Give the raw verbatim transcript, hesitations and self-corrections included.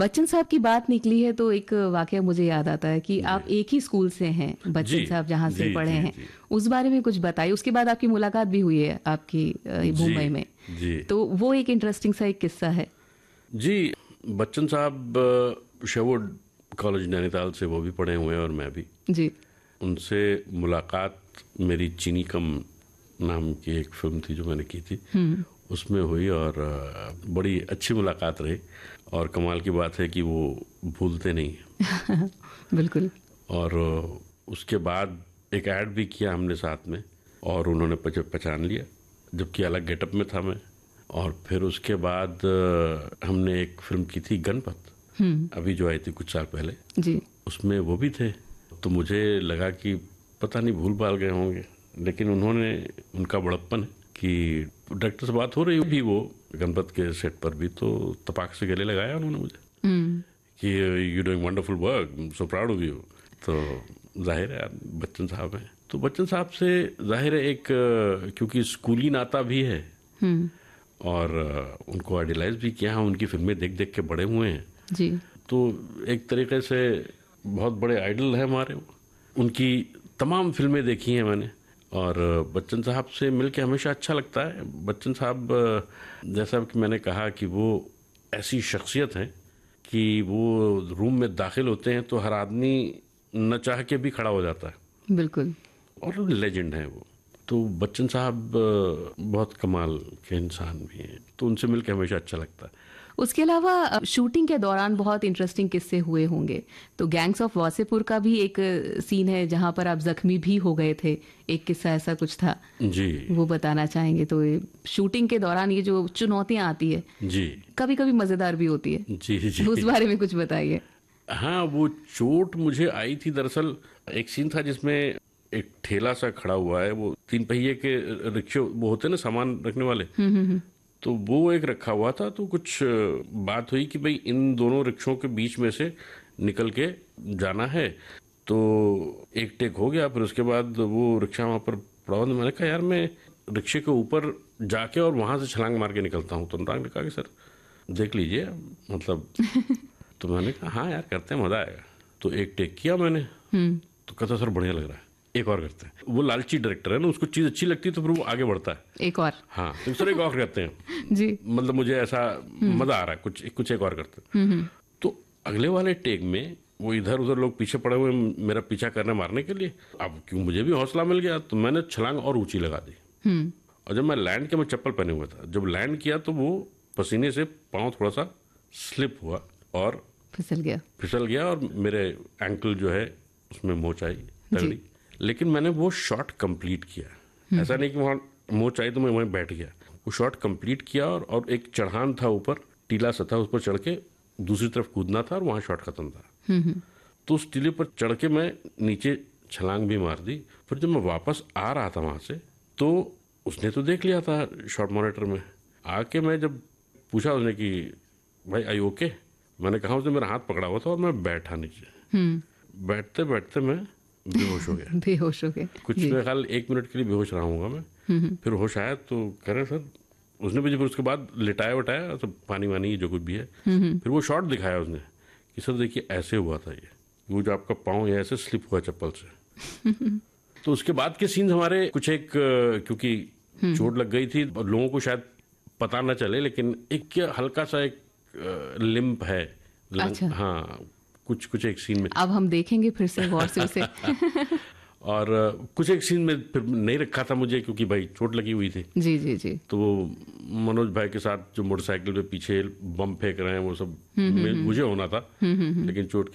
बच्चन साहब की बात निकली है तो एक वाकया मुझे याद आता है कि आप एक ही स्कूल से हैं, बच्चन साहब जहाँ से जी, पढ़े जी, हैं। जी। उस बारे में कुछ बताइए। उसके बाद आपकी मुलाकात भी हुई है आपकी अ, मुंबई में, जी तो वो एक इंटरेस्टिंग सा एक किस्सा है। जी बच्चन साहब शेरवुड कॉलेज नैनीताल से वो भी पढ़े हुए हैं और मैं भी। जी। उनसे मुलाकात मेरी चीनी कम नाम की एक फिल्म थी जो मैंने की थी, उसमें हुई और अ, बड़ी अच्छी मुलाकात रही। और कमाल की बात है कि वो भूलते नहीं हैं। बिल्कुल। और अ, उसके बाद एक ऐड भी किया हमने साथ में और उन्होंने पच- पहचान लिया, जबकि अलग गेटअप में था मैं। और फिर उसके बाद अ, हमने एक फिल्म की थी गणपत, अभी जो आई थी कुछ साल पहले, जी। उसमें वो भी थे। तो मुझे लगा कि पता नहीं भूल भाल गए होंगे, लेकिन उन्होंने, उनका बड़प्पन है कि डायरेक्टर से बात हो रही भी वो गणपत के सेट पर भी, तो तपाक से गले लगाया उन्होंने मुझे कि you doing wonderful work, so proud of you. तो जाहिर है बच्चन साहब हैं, तो बच्चन साहब से जाहिर है एक अ, क्योंकि स्कूली नाता भी है और अ, उनको आइडियलाइज भी किया है, उनकी फिल्में देख देख के बड़े हुए हैं। जी। तो एक तरीके से बहुत बड़े आइडल है हमारे वो। उनकी तमाम फिल्में देखी हैं मैंने और बच्चन साहब से मिलके हमेशा अच्छा लगता है। बच्चन साहब जैसा कि मैंने कहा कि वो ऐसी शख्सियत है कि वो रूम में दाखिल होते हैं तो हर आदमी न चाह के भी खड़ा हो जाता है। बिल्कुल। और लेजेंड है वो। तो बच्चन साहब अ, बहुत कमाल के इंसान भी हैं, तो उनसे मिलकर हमेशा अच्छा लगता है। उसके अलावा अ, शूटिंग के दौरान बहुत इंटरेस्टिंग किस्से हुए होंगे। तो गैंग्स ऑफ वासेपुर का भी एक अ, सीन है जहां पर आप जख्मी भी हो गए थे, एक किस्सा ऐसा कुछ था, जी वो बताना चाहेंगे? तो ये शूटिंग के दौरान ये जो चुनौतियां आती है, जी कभी कभी मजेदार भी होती है, जी जी उस बारे में कुछ बताइए। हाँ, वो चोट मुझे आई थी दरअसल। एक सीन था जिसमें एक ठेला सा खड़ा हुआ है, वो तीन पहिए के रिक्शे वो होते हैं ना सामान रखने वाले, तो वो एक रखा हुआ था। तो कुछ बात हुई कि भाई इन दोनों रिक्शों के बीच में से निकल के जाना है। तो एक टेक हो गया, फिर उसके बाद वो रिक्शा वहां पर पड़ा हुआ था। मैंने कहा यार मैं रिक्शे के ऊपर जाके और वहां से छलांग मार के निकलता हूँ। तो अनुराग ने कहा कि सर देख लीजिए, मतलब तो मैंने कहा हाँ यार करते हैं, मजा आएगा। तो एक टेक किया मैंने, तो कहता सर बढ़िया लग रहा है, एक और करते हैं। वो लालची डायरेक्टर है ना, उसको चीज अच्छी लगती है तो फिर वो आगे बढ़ता है। एक और। हाँ तो सर एक और करते हैं जी। मतलब मुझे ऐसा मजा आ रहा है, कुछ कुछ एक और करते हैं। तो अगले वाले टेक में वो इधर उधर लोग पीछे पड़े हुए मेरा पीछा करने मारने के लिए। अब क्यों मुझे भी हौसला मिल गया तो मैंने छलांग और ऊंची लगा दी। और जब मैं लैंड किया, मैं चप्पल पहने हुआ था, जब लैंड किया तो वो पसीने से पाँव थोड़ा सा स्लिप हुआ और फिसल गया। फिसल गया और मेरे एंकल जो है उसमें मोच आई तगड़ी। लेकिन मैंने वो शॉट कंप्लीट किया, ऐसा नहीं कि वहां मोच आई तो मैं वहीं बैठ गया। वो शॉट कंप्लीट किया और, और एक चढ़ान था ऊपर, टीला सा था, उस पर चढ़ के दूसरी तरफ कूदना था और वहां शॉट खत्म था। तो उस टीले पर चढ़ के मैं नीचे छलांग भी मार दी। फिर जब मैं वापस आ रहा था वहां से तो उसने तो देख लिया था शॉट मॉनिटर में। आके मैं जब पूछा उसने कि भाई आई ओके, मैंने कहा, उसने मेरा हाथ पकड़ा हुआ था और मैं बैठा नीचे। बैठते बैठते मैं बेहोश हो गया। बेहोश हो गए। कुछ मेरे ख्याल एक मिनट के लिए बेहोश रहा हूँगा मैं। फिर होश आया तो कह रहे सर, उसने मुझे फिर उसके बाद लिटाया वटाया, तो पानी वानी जो कुछ भी है। फिर वो शॉट दिखाया उसने कि सर देखिए ऐसे हुआ था ये, वो जो आपका पाँव है ऐसे स्लिप हुआ चप्पल से। तो उसके बाद के सीन हमारे कुछ एक, क्योंकि चोट लग गई थी और लोगों को शायद पता ना चले, लेकिन एक क्या हल्का सा एक लिम्प है। अच्छा। हाँ कुछ कुछ एक सीन में अब हम देखेंगे फिर से गौर से उसे। और कुछ एक सीन में फिर नहीं रखा था मुझे क्योंकि भाई चोट लगी हुई थी। जी जी जी। तो वो मनोज भाई के साथ जो मोटरसाइकिल पे पीछे बम फेंक रहे हैं वो सब मुझे होना था, लेकिन चोट